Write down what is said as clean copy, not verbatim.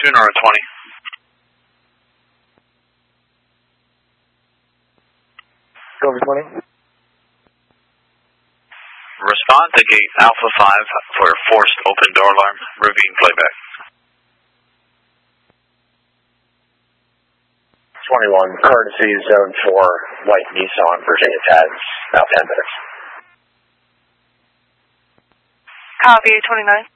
Nora 20. Over 20. Respond to gate Alpha 5 for forced open door alarm. Ravine playback. 21, courtesy zone 4, white Nissan, Virginia Tech, about 10 minutes. Copy, 29.